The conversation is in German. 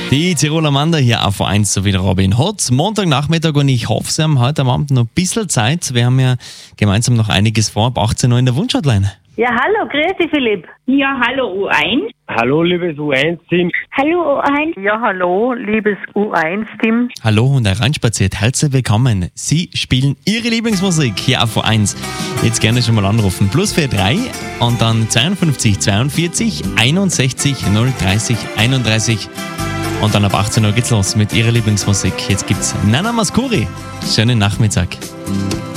Die Tiroler Manda hier auf A1 sowie der Robin Hood. Montagnachmittag und ich hoffe, Sie haben heute am Abend noch ein bisschen Zeit. Wir haben ja gemeinsam noch einiges vor, ab 18 Uhr in der Wunschhotline. Ja, hallo, grüß dich, Philipp. Ja, hallo U1. Hallo, liebes U1-Team. Hallo U1. Ja, hallo, liebes U1-Team. Hallo und hereinspaziert, herzlich willkommen. Sie spielen Ihre Lieblingsmusik hier auf A1. Jetzt gerne schon mal anrufen. +43 und dann 52 42 61 030 31. Und dann ab 18 Uhr geht's los mit Ihrer Lieblingsmusik. Jetzt gibt's Nana Maskuri. Schönen Nachmittag.